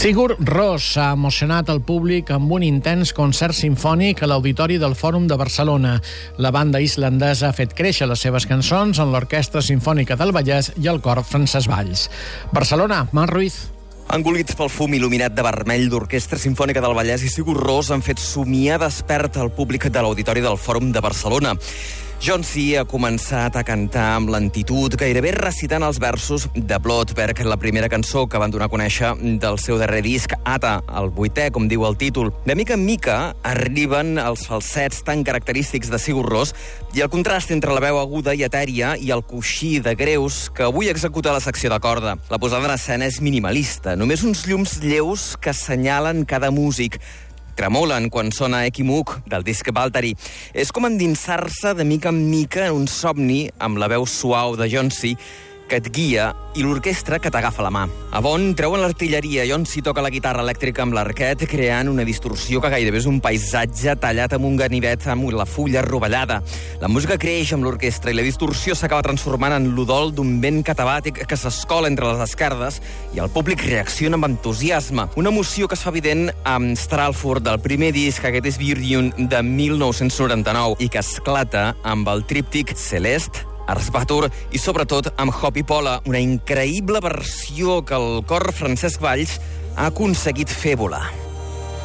Sigur Rós ha emocionat el públic amb un intens concert simfònic a l'Auditori del Fòrum de Barcelona. La banda islandesa ha fet créixer les seves cançons en l'Orquestra Simfònica del Vallès i el cor Francesc Valls. Barcelona, Marc Ruiz. Engolits pel fum il·luminat de vermell d'Orquestra Simfònica del Vallès i Sigur Rós han fet somiar despert el públic de l'Auditori del Fòrum de Barcelona. John-C ha començat a cantar amb lentitud, gairebé recitant els versos de Bloodberg, la primera cançó que van donar a conèixer del seu darrer disc, Ata, el 8è, com diu el títol. De mica en mica arriben els falsets tan característics de Sigur Rós i el contrast entre la veu aguda i etèria i el coixí de greus que avui executa la secció de corda. La posada en escena és minimalista, només uns llums lleus que assenyalen cada músic. Tremolen quan sona Ekimuk, del disc Valtteri. És com endinsar-se de mica en mica en un somni amb la veu suau de John-C que et guia i l'orquestra que t'agafa la mà. A Bonn treuen l'artilleria, John-C toca la guitarra elèctrica amb l'arquet, creant una distorsió que gairebé és un paisatge tallat amb un ganivet amb la fulla rovellada. La música creix amb l'orquestra i la distorsió s'acaba transformant en l'udol d'un vent catabàtic que s'escola entre les esquerdes i el públic reacciona amb entusiasme. Una emoció que es fa evident amb Stralford, del primer disc, aquest és Virgin, de 1999, i que esclata amb el tríptic Celeste, Ars Batur i, sobretot, amb Hopi Pola, una increïble versió que el cor Francesc Valls ha aconseguit fer volar.